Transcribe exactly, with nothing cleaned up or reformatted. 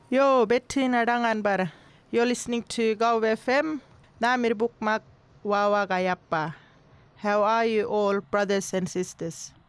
Yo, Betty Nadangan bar. You're listening to Go F M. Namir Bukmak Wawa Gayappa. How are you all, brothers and sisters?